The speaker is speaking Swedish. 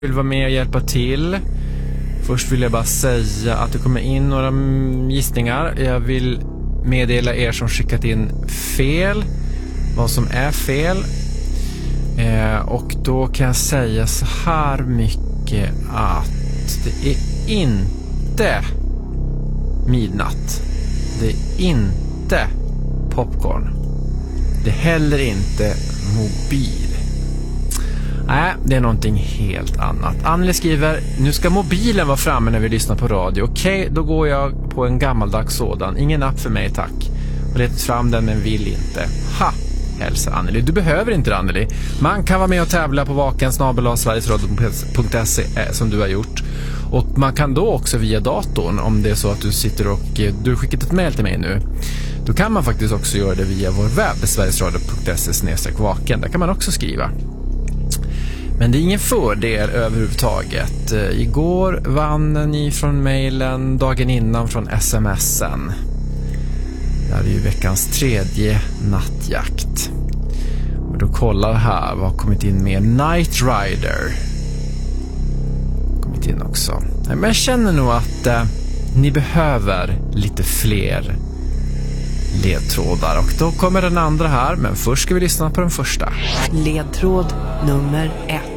vill vara med och hjälpa till. Först vill jag bara säga att det kommer in några gissningar. Jag vill meddela er som skickat in fel vad som är fel. Och då kan jag säga så här mycket att det är inte midnatt. Det är inte popcorn. Det är heller inte mobil. Nej, det är någonting helt annat. Anneli skriver, nu ska mobilen vara framme när vi lyssnar på radio. Okej, då går jag på en gammaldags sådan. Ingen app för mig, tack. Och letat fram den men vill inte. Ha, hälsar Anneli. Du behöver inte det, Anneli. Man kan vara med och tävla på vaken@sverigesradio.se som du har gjort. Och man kan då också via datorn, om det är så att du sitter och du har skickat ett mejl till mig nu. Då kan man faktiskt också göra det via vår webb, sverigesradio.se/vaken. Där kan man också skriva. Men det är ingen fördel överhuvudtaget. Igår vann ni från mejlen, dagen innan från smsen. Det här är ju veckans 3:e nattjakt. Och då kollar här, vad har kommit in med? Night Rider. Kommit in också. Men jag känner nog att ni behöver lite fler ledtrådar. Och då kommer den andra här, men först ska vi lyssna på den första. Ledtråd nummer 1.